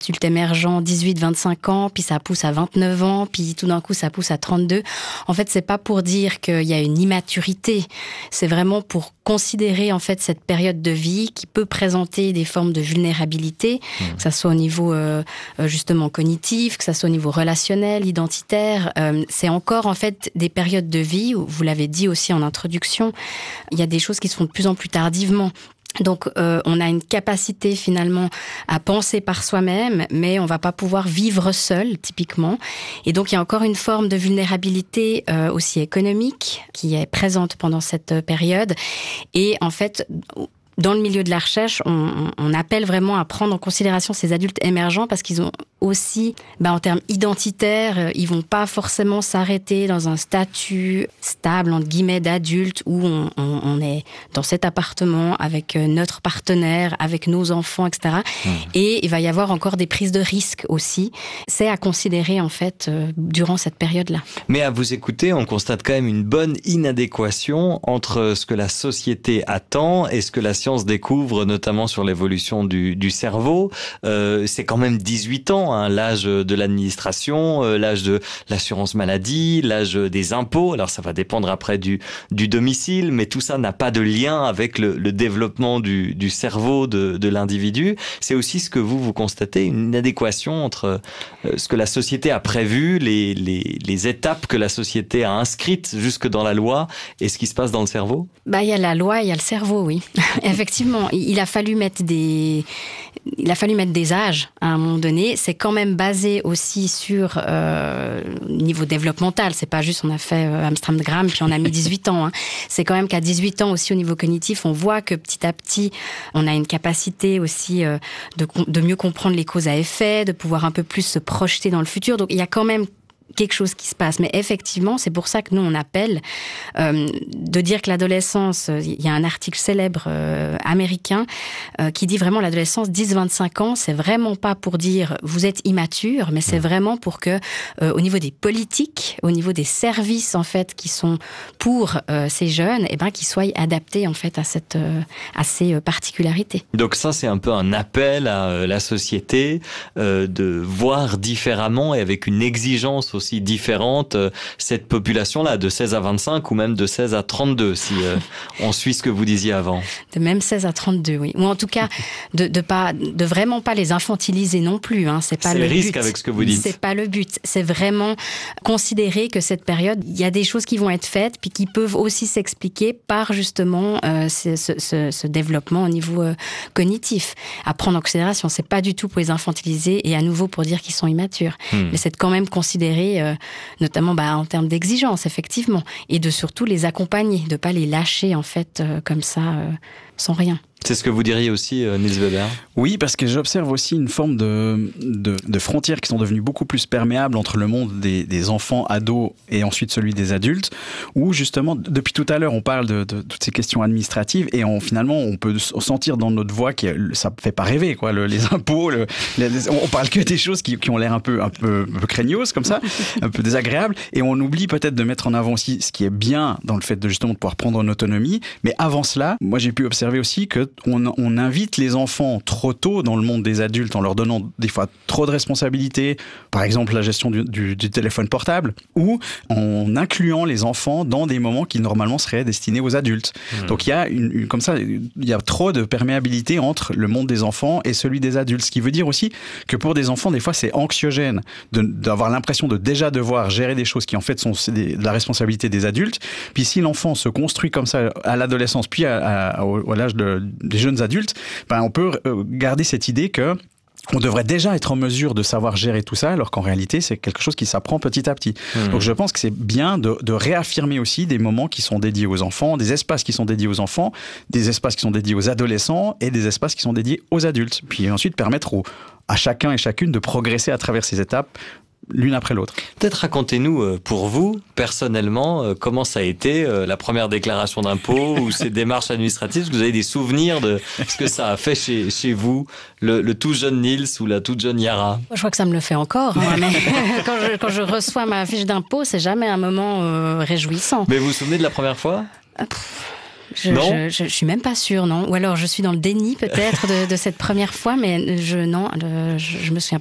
adulte émergent 18-25 ans, puis ça pousse à 29 ans, puis tout d'un coup ça pousse à 32. En fait, c'est pas pour dire qu'il y a une immaturité, c'est vraiment pour considérer en fait cette période de vie qui peut présenter des formes de vulnérabilité, que ça soit au niveau justement cognitif, que ça soit au niveau relationnel, identitaire. C'est encore en fait des périodes de vie où, vous l'avez dit aussi en introduction, il y a des choses qui se font de plus en plus tardivement. Donc, on a une capacité finalement à penser par soi-même, mais on va pas pouvoir vivre seul, typiquement. Et donc, il y a encore une forme de vulnérabilité aussi économique qui est présente pendant cette période. Et en fait, dans le milieu de la recherche, on appelle vraiment à prendre en considération ces adultes émergents parce qu'ils ont aussi, en termes identitaires, ils vont pas forcément s'arrêter dans un statut stable, entre guillemets, d'adulte où on est dans cet appartement avec notre partenaire, avec nos enfants, etc. Et il va y avoir encore des prises de risques aussi. C'est à considérer, en fait, durant cette période-là. Mais à vous écouter, on constate quand même une bonne inadéquation entre ce que la société attend et ce que la science découvre, notamment sur l'évolution du cerveau. C'est quand même 18 ans, hein, l'âge de l'administration, l'âge de l'assurance maladie, l'âge des impôts. Alors ça va dépendre après du domicile, mais tout ça n'a pas de lien avec le développement du cerveau de l'individu. C'est aussi ce que vous constatez, une inadéquation entre ce que la société a prévu, les étapes que la société a inscrites jusque dans la loi et ce qui se passe dans le cerveau? Il y a la loi, il y a le cerveau, oui. Effectivement, il a fallu mettre des âges à un moment donné. C'est quand même basé aussi sur niveau développemental. C'est pas juste on a fait Amsterdam puis on a mis 18 ans. Hein. C'est quand même qu'à 18 ans aussi au niveau cognitif, on voit que petit à petit, on a une capacité aussi de mieux comprendre les causes à effet, de pouvoir un peu plus se projeter dans le futur. Donc il y a quand même quelque chose qui se passe. Mais effectivement, c'est pour ça que nous, on appelle de dire que l'adolescence, il y a un article célèbre américain qui dit vraiment l'adolescence 10-25 ans, c'est vraiment pas pour dire vous êtes immature, mais c'est vraiment pour que au niveau des politiques, au niveau des services en fait qui sont pour ces jeunes, qu'ils soient adaptés en fait à ces particularités. Donc ça, c'est un peu un appel à la société de voir différemment et avec une exigence aussi différente cette population-là, de 16 à 25 ou même de 16 à 32, si on suit ce que vous disiez avant. De même 16 à 32, oui. Ou en tout cas, de vraiment pas les infantiliser non plus. Hein. C'est pas le risque but. Avec ce que vous dites. C'est pas le but. C'est vraiment considérer que cette période, il y a des choses qui vont être faites, puis qui peuvent aussi s'expliquer par justement ce développement au niveau cognitif. À prendre en considération. C'est pas du tout pour les infantiliser et à nouveau pour dire qu'ils sont immatures. Mais c'est de quand même considérer notamment en termes d'exigence, effectivement, et de surtout les accompagner, de pas les lâcher en fait comme ça, sans rien. C'est ce que vous diriez aussi, Niels Weber? Oui, parce que j'observe aussi une forme de frontières qui sont devenues beaucoup plus perméables entre le monde des enfants, ados et ensuite celui des adultes, où justement, depuis tout à l'heure, on parle de toutes ces questions administratives et finalement, on peut sentir dans notre voix que ça fait pas rêver, quoi. Les impôts, on parle que des choses qui ont l'air un peu craignos, comme ça, un peu désagréables, et on oublie peut-être de mettre en avant aussi ce qui est bien dans le fait de justement de pouvoir prendre en autonomie. Mais avant cela, moi j'ai pu observer aussi que on invite les enfants trop tôt dans le monde des adultes en leur donnant des fois trop de responsabilités, par exemple la gestion du téléphone portable, ou en incluant les enfants dans des moments qui normalement seraient destinés aux adultes. Donc il y a comme ça, il y a trop de perméabilité entre le monde des enfants et celui des adultes, ce qui veut dire aussi que pour des enfants, des fois c'est anxiogène d'avoir l'impression de déjà devoir gérer des choses qui en fait sont de la responsabilité des adultes. Puis si l'enfant se construit comme ça à l'adolescence, puis à l'âge des jeunes adultes, on peut garder cette idée que on devrait déjà être en mesure de savoir gérer tout ça, alors qu'en réalité, c'est quelque chose qui s'apprend petit à petit. Donc je pense que c'est bien de réaffirmer aussi des moments qui sont dédiés aux enfants, des espaces qui sont dédiés aux enfants, des espaces qui sont dédiés aux adolescents et des espaces qui sont dédiés aux adultes. Puis ensuite permettre à chacun et chacune de progresser à travers ces étapes l'une après l'autre. Peut-être racontez-nous, pour vous, personnellement, comment ça a été la première déclaration d'impôt ou ces démarches administratives. Est-ce que vous avez des souvenirs de ce que ça a fait chez vous, le tout jeune Niels ou la toute jeune Yara? Je crois que ça me le fait encore. Hein, mais quand je reçois ma fiche d'impôt, c'est jamais un moment réjouissant. Mais vous vous souvenez de la première fois? Je suis même pas sûre, non. Ou alors je suis dans le déni peut-être de cette première fois, mais je me souviens